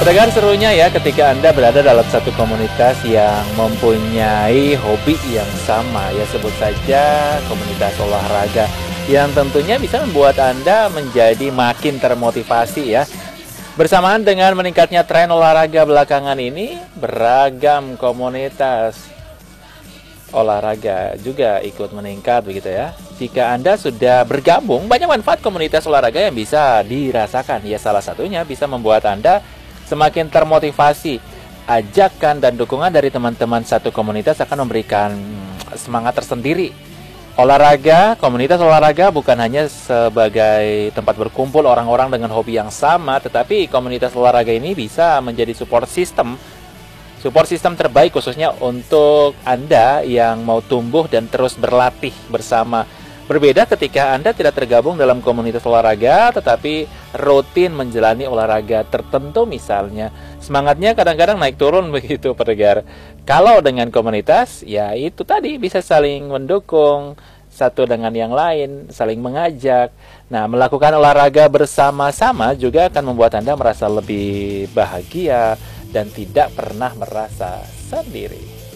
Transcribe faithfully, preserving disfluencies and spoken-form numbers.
Pendengar, serunya ya ketika Anda berada dalam satu komunitas yang mempunyai hobi yang sama, ya sebut saja komunitas olahraga, yang tentunya bisa membuat Anda menjadi makin termotivasi ya. Bersamaan dengan meningkatnya tren olahraga belakangan ini, beragam komunitas olahraga juga ikut meningkat begitu ya. Jika Anda sudah bergabung, banyak manfaat komunitas olahraga yang bisa dirasakan. Ya, salah satunya bisa membuat Anda semakin termotivasi. Ajakan dan dukungan dari teman-teman satu komunitas akan memberikan semangat tersendiri. Olahraga, komunitas olahraga bukan hanya sebagai tempat berkumpul orang-orang dengan hobi yang sama, tetapi komunitas olahraga ini bisa menjadi support system. Support system terbaik khususnya untuk Anda yang mau tumbuh dan terus berlatih bersama. Berbeda ketika Anda tidak tergabung dalam komunitas olahraga, tetapi rutin menjalani olahraga tertentu misalnya. Semangatnya kadang-kadang naik turun begitu, pendengar. Kalau dengan komunitas, ya itu tadi bisa saling mendukung satu dengan yang lain, saling mengajak. Nah, melakukan olahraga bersama-sama juga akan membuat Anda merasa lebih bahagia dan tidak pernah merasa sendiri.